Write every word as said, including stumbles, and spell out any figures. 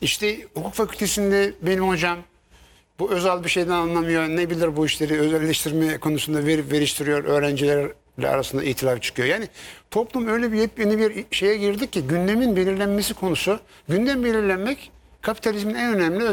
İşte hukuk fakültesinde benim hocam bu özel bir şeyden anlamıyor. Ne bilir bu işleri, özelleştirme konusunda verip veriştiriyor, öğrencilerle arasında itilaf çıkıyor. Yani toplum öyle bir yepyeni bir şeye girdik ki gündemin belirlenmesi konusu, gündem belirlenmek kapitalizmin en önemli